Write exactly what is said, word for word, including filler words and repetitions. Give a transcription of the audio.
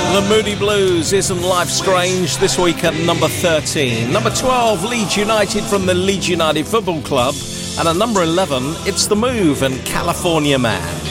The Moody Blues, Isn't Life Strange, this week at number thirteen. Number twelve, Leeds United from the Leeds United Football Club. And at number eleven, It's The Move and California Man.